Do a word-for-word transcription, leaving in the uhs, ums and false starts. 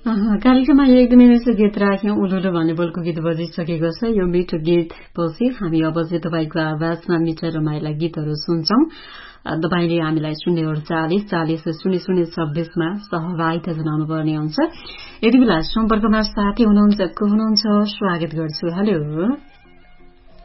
कार्यक्रममा एक दुई मिनट गीत राख्यौं उलुलु भन्ने बोलको गीत बजिसकेको छ। यो मिठो गीत पछि हामी अब चाहिँ तपाईँको आवाजमा मिठो रमाइला गीतहरू सुन्छौं। तपाईले हामीलाई शून्य अडचालिस चालिस शून्य शून्य छब्बीसमा सहभागिता जनाउनु पर्ने हुन्छ। यति बेला सम्पर्कमा साथी हुनुहुन्छ को हुनुहुन्छ स्वागत गर्छु। हेलो